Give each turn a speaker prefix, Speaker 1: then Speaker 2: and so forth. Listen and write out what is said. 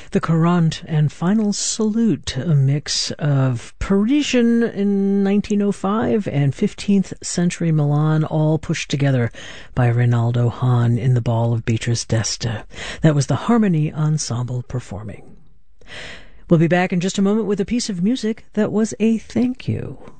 Speaker 1: The Courant and Final Salute, a mix of Parisian in 1905 and 15th century Milan, all pushed together by Reynaldo Hahn in the Ball of Beatrice d'Este. That was the Harmony Ensemble performing. We'll be back in just a moment with a piece of music that was a thank you.